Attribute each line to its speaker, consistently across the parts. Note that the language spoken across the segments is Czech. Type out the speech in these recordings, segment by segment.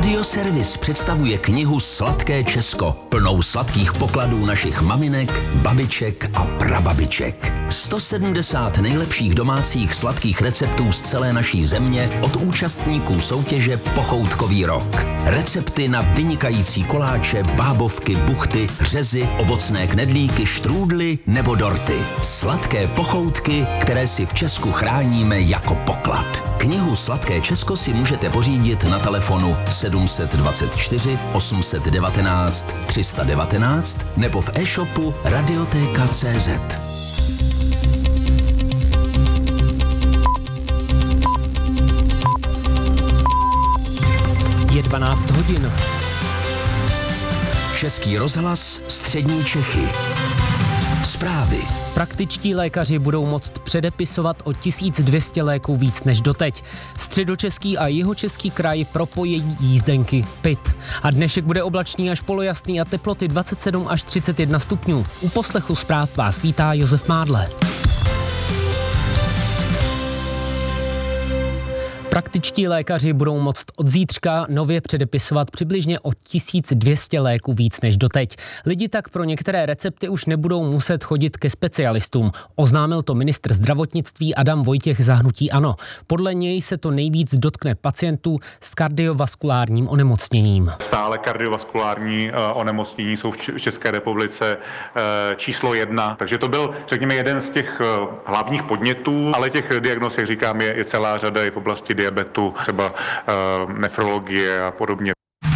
Speaker 1: Radioservis představuje knihu Sladké Česko, plnou sladkých pokladů našich maminek, babiček a prababiček. 170 nejlepších domácích sladkých receptů z celé naší země od účastníků soutěže Pochoutkový rok. Recepty na vynikající koláče, bábovky, buchty, řezy, ovocné knedlíky, štrůdly nebo dorty. Sladké pochoutky, které si v Česku chráníme jako poklad. Knihu Sladké Česko si můžete pořídit na telefonu 724 819 319 nebo v e-shopu Radioteka.cz.
Speaker 2: Je 12 hodin.
Speaker 1: Český rozhlas, střední Čechy. Zprávy.
Speaker 2: Praktičtí lékaři budou moct předepisovat o 1200 léků víc než doteď. Středočeský a jihočeský kraj propojí jízdenky PIT. A dnešek bude oblačný až polojasný a teploty 27 až 31 stupňů. U poslechu zpráv vás vítá Josef Mádle. Praktičtí lékaři budou moct od zítřka nově předepisovat přibližně o 1200 léků víc než doteď. Lidi tak pro některé recepty už nebudou muset chodit ke specialistům. Oznámil to ministr zdravotnictví Adam Vojtěch za hnutí ANO. Podle něj se to nejvíc dotkne pacientů s kardiovaskulárním onemocněním.
Speaker 3: Stále kardiovaskulární onemocnění jsou v České republice číslo 1, takže to byl, řekněme, jeden z těch hlavních podnětů, ale těch diagnóz, jak říkám, je celá řada i v oblasti diabetu, třeba nefrologie a podobně.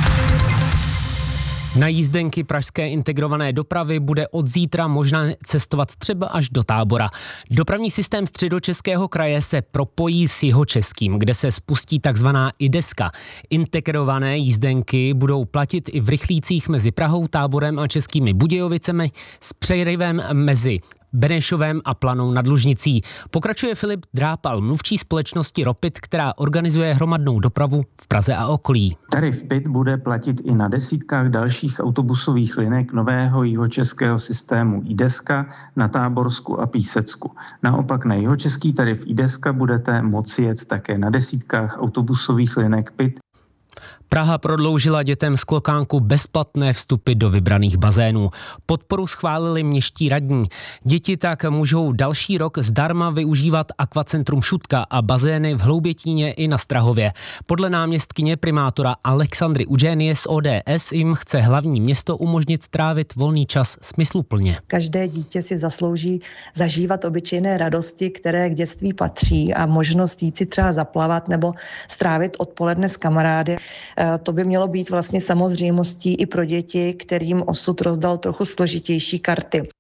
Speaker 2: Na jízdenky pražské integrované dopravy bude od zítra možné cestovat třeba až do Tábora. Dopravní systém Středočeského kraje se propojí s jihočeským, kde se spustí takzvaná iDeska. Integrované jízdenky budou platit i v rychlících mezi Prahou, Táborem a Českými Budějovicemi s přerivem mezi Benešovem a Planou nad Lužnicí. Pokračuje Filip Drápal, mluvčí společnosti Ropit, která organizuje hromadnou dopravu v Praze a okolí.
Speaker 4: Tarif PIT bude platit i na desítkách dalších autobusových linek nového jihočeského systému iDeska na Táborsku a Písecku. Naopak na jihočeský tarif iDeska budete moci jet také na desítkách autobusových linek PIT.
Speaker 2: Praha prodloužila dětem z Klokánku bezplatné vstupy do vybraných bazénů. Podporu schválili městští radní. Děti tak můžou další rok zdarma využívat akvacentrum Šutka a bazény v Hloubětíně i na Strahově. Podle náměstkyně primátora Alexandry Udženie z ODS jim chce hlavní město umožnit trávit volný čas smysluplně.
Speaker 5: Každé dítě si zaslouží zažívat obyčejné radosti, které k dětství patří, a možnost jít si třeba zaplavat nebo strávit odpoledne s kamarády. To by mělo být vlastně samozřejmostí i pro děti, kterým osud rozdal trochu složitější karty.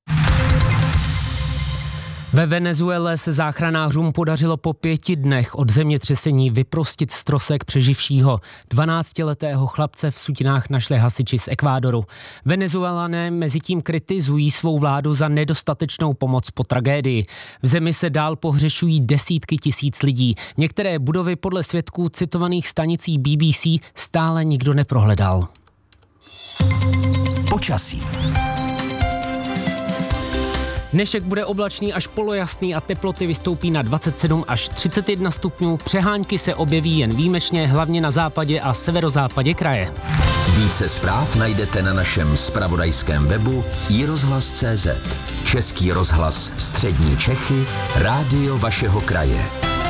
Speaker 2: Ve Venezuele se záchranářům podařilo po 5 dnech od zemětřesení vyprostit z trosek přeživšího. 12letého chlapce v sutinách našli hasiči z Ekvádoru. Venezuelané mezitím kritizují svou vládu za nedostatečnou pomoc po tragédii. V zemi se dál pohřešují desítky tisíc lidí. Některé budovy podle svědků citovaných stanicí BBC stále nikdo neprohledal.
Speaker 1: Počasí.
Speaker 2: Dnešek bude oblačný až polojasný a teploty vystoupí na 27 až 31 stupňů. Přehánky se objeví jen výjimečně, hlavně na západě a severozápadě kraje.
Speaker 1: Více zpráv najdete na našem zpravodajském webu iRozhlas.cz. Český rozhlas střední Čechy, rádio vašeho kraje.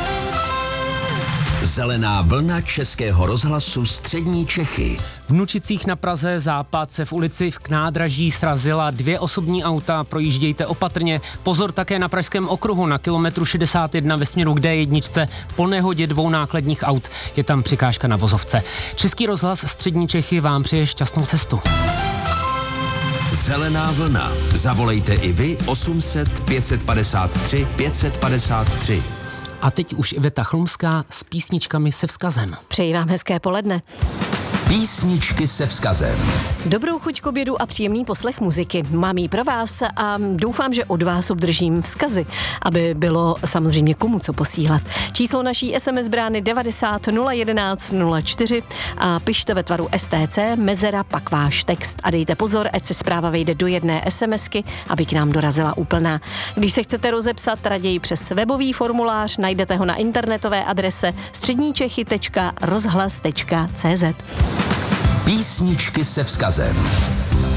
Speaker 1: Zelená vlna Českého rozhlasu střední Čechy.
Speaker 2: V Nučicích na Praze západ se v ulici k nádraží srazila 2 osobní auta, projíždějte opatrně. Pozor také na Pražském okruhu na kilometru 61 ve směru k D1 po nehodě 2 nákladních aut. Je tam překážka na vozovce. Český rozhlas střední Čechy vám přeje šťastnou cestu.
Speaker 1: Zelená vlna. Zavolejte i vy 800 553 553.
Speaker 2: A teď už Iveta Chlumská s písničkami se vzkazem.
Speaker 6: Přeji vám hezké poledne.
Speaker 1: Písničky se vzkazem.
Speaker 6: Dobrou chuť k obědu a příjemný poslech muziky. Mám ji pro vás a doufám, že od vás obdržím vzkazy, aby bylo samozřejmě komu co posílat. Číslo naší SMS brány 90 011 04 a pište ve tvaru STC, mezera, pak váš text a dejte pozor, ať se zpráva vejde do jedné SMSky, aby k nám dorazila úplná. Když se chcete rozepsat, raději přes webový formulář, najdete ho na internetové adrese středničechy.rozhlas.cz.
Speaker 1: Písničky se vzkazem.